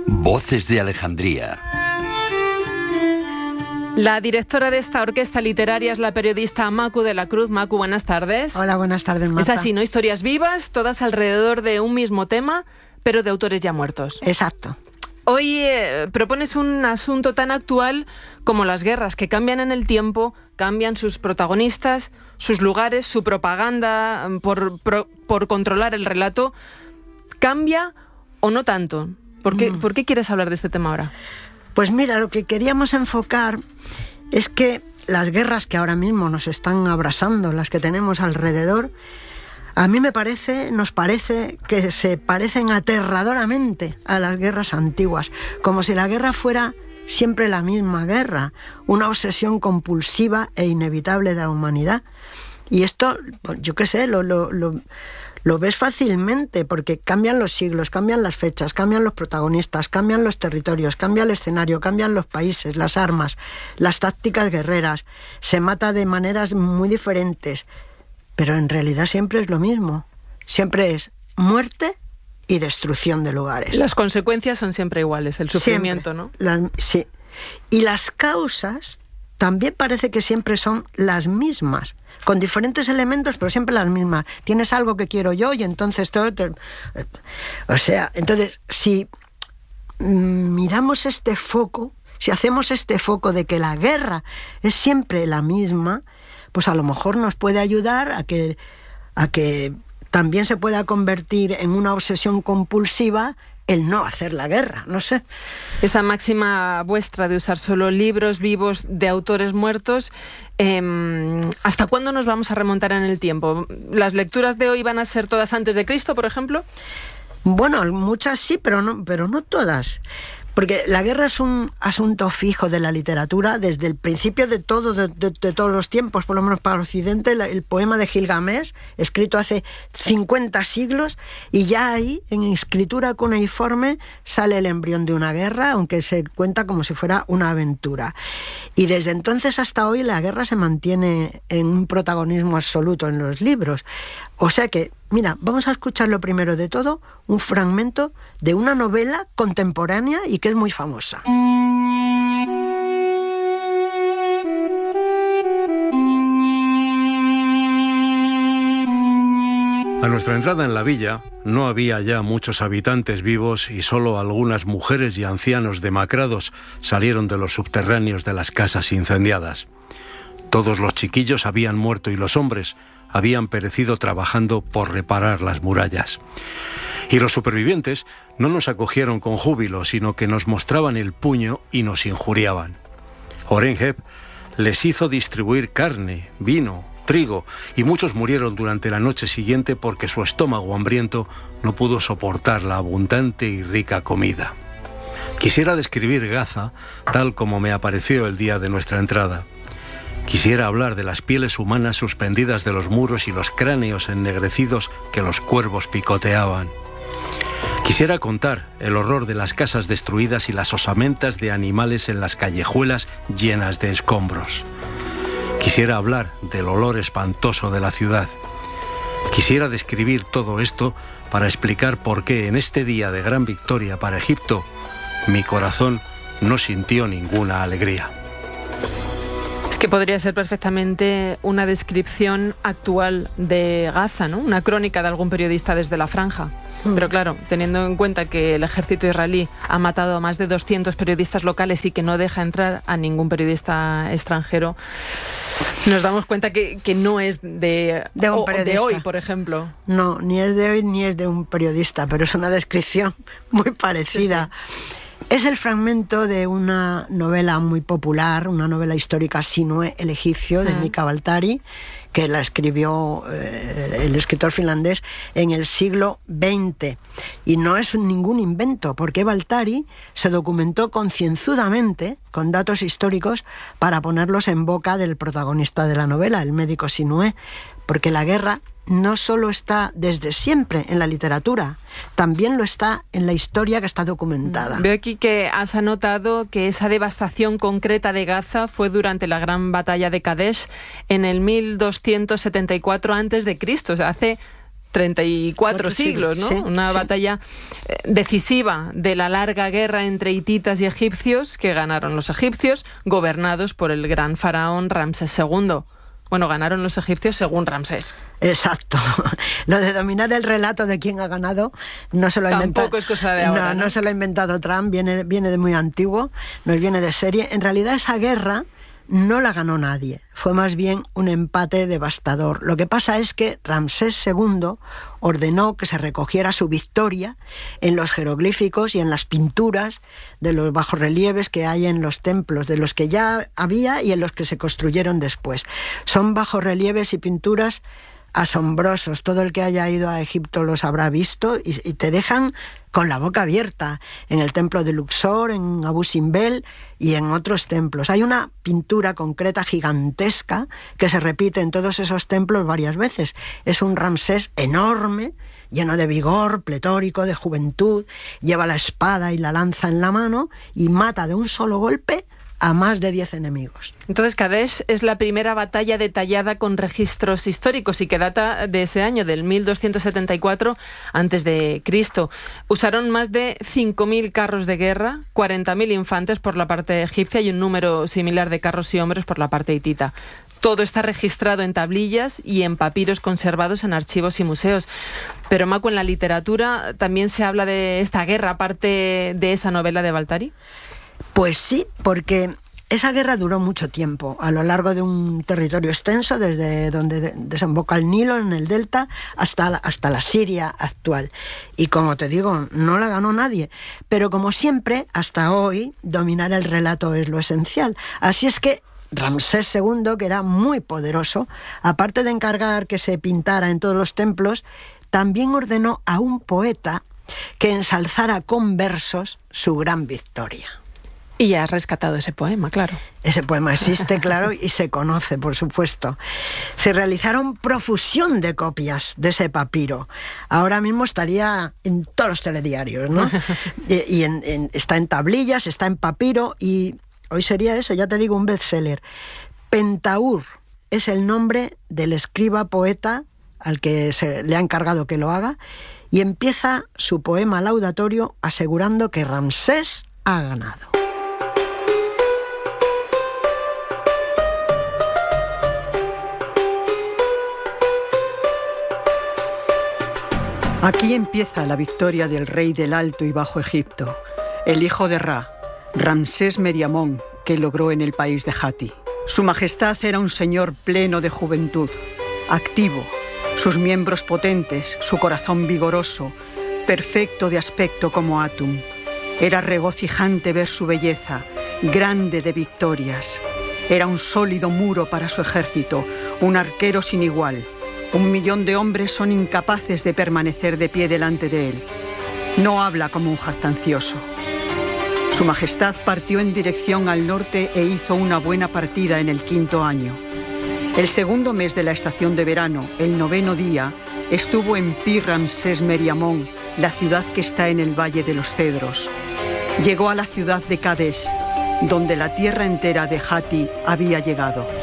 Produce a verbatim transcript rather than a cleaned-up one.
Voces de Alejandría. La directora de esta orquesta literaria es la periodista Macu de la Cruz. Macu, buenas tardes. Hola, buenas tardes, Marta. Es así, ¿no? Historias vivas, todas alrededor de un mismo tema, pero de autores ya muertos. Exacto. Hoy eh, propones un asunto tan actual como las guerras, que cambian en el tiempo, cambian sus protagonistas, sus lugares, su propaganda por, por, por controlar el relato. ¿Cambia o no tanto? ¿Por qué, mm. ¿Por qué quieres hablar de este tema ahora? Pues mira, lo que queríamos enfocar es que las guerras que ahora mismo nos están abrasando, las que tenemos alrededor, a mí me parece, nos parece que se parecen aterradoramente a las guerras antiguas, como si la guerra fuera siempre la misma guerra, una obsesión compulsiva e inevitable de la humanidad. Y esto, yo qué sé, lo... lo, lo Lo ves fácilmente porque cambian los siglos, cambian las fechas, cambian los protagonistas, cambian los territorios, cambia el escenario, cambian los países, las armas, las tácticas guerreras. Se mata de maneras muy diferentes, pero en realidad siempre es lo mismo. Siempre es muerte y destrucción de lugares. Las consecuencias son siempre iguales, el sufrimiento, siempre, ¿no? Las, sí. Y las causas también parece que siempre son las mismas, con diferentes elementos, pero siempre las mismas. Tienes algo que quiero yo y entonces todo... Te... O sea, entonces, si miramos este foco, si hacemos este foco de que la guerra es siempre la misma, pues a lo mejor nos puede ayudar a que, a que también se pueda convertir en una obsesión compulsiva el no hacer la guerra, no sé. Esa máxima vuestra de usar solo libros vivos de autores muertos, eh, ¿hasta cuándo nos vamos a remontar en el tiempo? ¿Las lecturas de hoy van a ser todas antes de Cristo, por ejemplo? Bueno, muchas sí, pero no, pero no todas. Porque la guerra es un asunto fijo de la literatura desde el principio de todo, de, de, de todos los tiempos, por lo menos para Occidente, el, el poema de Gilgamesh, escrito hace cincuenta siglos, y ya ahí, en escritura cuneiforme, sale el embrión de una guerra, aunque se cuenta como si fuera una aventura. Y desde entonces hasta hoy la guerra se mantiene en un protagonismo absoluto en los libros. O sea que, mira, vamos a escuchar lo primero de todo, un fragmento de una novela contemporánea y que es muy famosa. A nuestra entrada en la villa no había ya muchos habitantes vivos y solo algunas mujeres y ancianos demacrados salieron de los subterráneos de las casas incendiadas. Todos los chiquillos habían muerto y los hombres habían perecido trabajando por reparar las murallas. Y los supervivientes no nos acogieron con júbilo, sino que nos mostraban el puño y nos injuriaban. Horemheb les hizo distribuir carne, vino, trigo, y muchos murieron durante la noche siguiente porque su estómago hambriento no pudo soportar la abundante y rica comida. Quisiera describir Gaza tal como me apareció el día de nuestra entrada. Quisiera hablar de las pieles humanas suspendidas de los muros y los cráneos ennegrecidos que los cuervos picoteaban. Quisiera contar el horror de las casas destruidas y las osamentas de animales en las callejuelas llenas de escombros. Quisiera hablar del olor espantoso de la ciudad. Quisiera describir todo esto para explicar por qué en este día de gran victoria para Egipto, mi corazón no sintió ninguna alegría. Que podría ser perfectamente una descripción actual de Gaza, ¿no? Una crónica de algún periodista desde la franja. Mm. Pero claro, teniendo en cuenta que el ejército israelí ha matado a más de doscientos periodistas locales y que no deja entrar a ningún periodista extranjero, nos damos cuenta que, que no es de, de, un o, de hoy, por ejemplo. No, ni es de hoy ni es de un periodista, pero es una descripción muy parecida. Sí, sí. Es el fragmento de una novela muy popular, una novela histórica, Sinué el egipcio, de mm. Mika Waltari, que la escribió eh, el escritor finlandés en el siglo veinte. Y no es ningún invento, porque Waltari se documentó concienzudamente, con datos históricos, para ponerlos en boca del protagonista de la novela, el médico Sinué, porque la guerra no solo está desde siempre en la literatura, también lo está en la historia que está documentada. Veo aquí que has anotado que esa devastación concreta de Gaza fue durante la gran batalla de Kadesh en el mil doscientos setenta y cuatro antes de Cristo, o sea, hace treinta y cuatro Cuatro siglos, ¿no? sí, Una sí. batalla eh, decisiva de la larga guerra entre hititas y egipcios que ganaron los egipcios, gobernados por el gran faraón Ramsés segundo. Bueno, ganaron los egipcios según Ramsés. Exacto. Lo de dominar el relato de quién ha ganado no se lo ha inventado. Tampoco es cosa de ahora, No, ¿no? no se lo ha inventado Trump, viene, viene de muy antiguo, nos viene de serie. En realidad esa guerra no la ganó nadie, fue más bien un empate devastador. Lo que pasa es que Ramsés segundo ordenó que se recogiera su victoria en los jeroglíficos y en las pinturas de los bajorrelieves que hay en los templos, de los que ya había y en los que se construyeron después. Son bajorrelieves y pinturas asombrosos, todo el que haya ido a Egipto los habrá visto y, y te dejan con la boca abierta, en el templo de Luxor, en Abu Simbel y en otros templos. Hay una pintura concreta gigantesca que se repite en todos esos templos varias veces. Es un Ramsés enorme, lleno de vigor, pletórico, de juventud, lleva la espada y la lanza en la mano y mata de un solo golpe a más de diez enemigos. Entonces, Kadesh es la primera batalla detallada con registros históricos y que data de ese año, del mil doscientos setenta y cuatro antes de Cristo. Usaron más de cinco mil carros de guerra, cuarenta mil infantes por la parte egipcia y un número similar de carros y hombres por la parte hitita. Todo está registrado en tablillas y en papiros conservados en archivos y museos. Pero, Macu, en la literatura también se habla de esta guerra, aparte de esa novela de Baltari. Pues sí, porque esa guerra duró mucho tiempo, a lo largo de un territorio extenso, desde donde desemboca el Nilo, en el delta, hasta la, hasta la Siria actual. Y como te digo, no la ganó nadie. Pero como siempre, hasta hoy, dominar el relato es lo esencial. Así es que Ramsés segundo, que era muy poderoso, aparte de encargar que se pintara en todos los templos, también ordenó a un poeta que ensalzara con versos su gran victoria. Y ya has rescatado ese poema, claro. Ese poema existe, claro, y se conoce, por supuesto. Se realizaron profusión de copias de ese papiro. Ahora mismo estaría en todos los telediarios, ¿no? y y en, en, está en tablillas, está en papiro, y hoy sería eso, ya te digo, un bestseller. Pentaur es el nombre del escriba poeta al que se le ha encargado que lo haga, y empieza su poema laudatorio asegurando que Ramsés ha ganado. Aquí empieza la victoria del rey del Alto y Bajo Egipto, el hijo de Ra, Ramsés Meriamón, que logró en el país de Hati. Su majestad era un señor pleno de juventud, activo, sus miembros potentes, su corazón vigoroso, perfecto de aspecto como Atum. Era regocijante ver su belleza, grande de victorias. Era un sólido muro para su ejército, un arquero sin igual. Un millón de hombres son incapaces de permanecer de pie delante de él. No habla como un jactancioso. Su majestad partió en dirección al norte e hizo una buena partida en el quinto año. El segundo mes de la estación de verano, el noveno día, estuvo en Pi Ramsés Meriamón, la ciudad que está en el Valle de los Cedros. Llegó a la ciudad de Kadesh, donde la tierra entera de Hati había llegado.